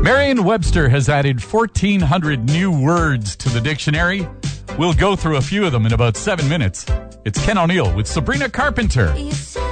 Merriam-Webster has added 1,400 new words to the dictionary. We'll go through a few of them in about 7 minutes. It's Ken O'Neill with Sabrina Carpenter. You say